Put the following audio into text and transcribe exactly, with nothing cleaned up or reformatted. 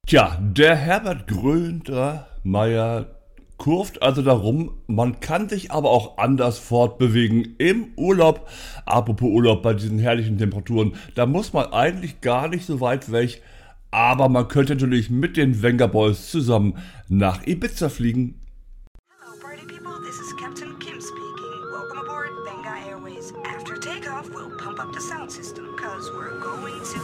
Tja, der Herbert Grönemeyer kurvt also darum, man kann sich aber auch anders fortbewegen im Urlaub. Apropos Urlaub bei diesen herrlichen Temperaturen, da muss man eigentlich gar nicht so weit weg, aber man könnte natürlich mit den Venga Boys zusammen nach Ibiza fliegen. Hello, party people. This is Captain Kim speaking. Welcome aboard Venga Airways. After takeoff, we'll pump up the sound system, cause we're going to